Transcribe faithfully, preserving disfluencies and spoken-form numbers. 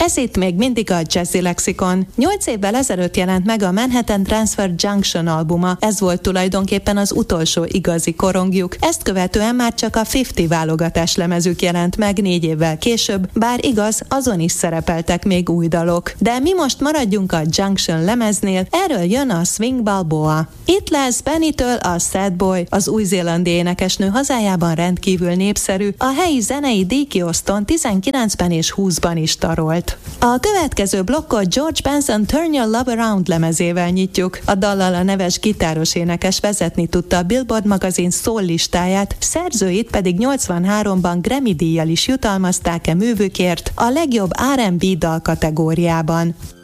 Ez itt még mindig a Jazzy Lexikon. Nyolc évvel ezelőtt jelent meg a Manhattan Transfer Junction albuma, ez volt tulajdonképpen az utolsó igazi korongjuk. Ezt követően már csak a ötven válogatás lemezük jelent meg négy évvel később, bár igaz, azon is szerepeltek még új dalok. De mi most maradjunk a Junction lemeznél, erről jön a Swing Balboa. Itt lesz Benny-től a Sad Boy, az új-zélandi énekesnő hazájában rendkívül népszerű, a helyi zenei díjkioszton tizenkilencben és húszban is tarolt. A következő blokkot George Benson Turn Your Love Around lemezével nyitjuk. A dallal a neves gitáros énekes vezetni tudta a Billboard magazin soul listáját, szerzőit pedig nyolcvanháromban Grammy díjjal is jutalmazták e művükért a legjobb er and bé dal kategóriában.